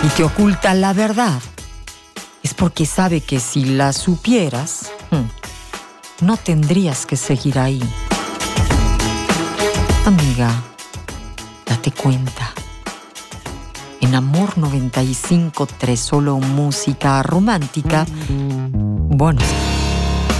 y te oculta la verdad, es porque sabe que si la supieras, no tendrías que seguir ahí. Amiga, date cuenta. En Amor 95.3, solo música romántica. Buenos días.